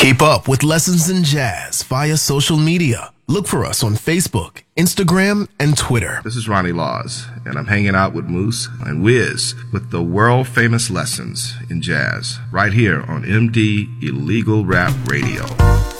Keep up with Lessons in Jazz via social media. Look for us on Facebook, Instagram, and Twitter. This is Ronnie Laws, and I'm hanging out with Moose and Wiz with the world-famous Lessons in Jazz right here on MD Illegal Rap Radio.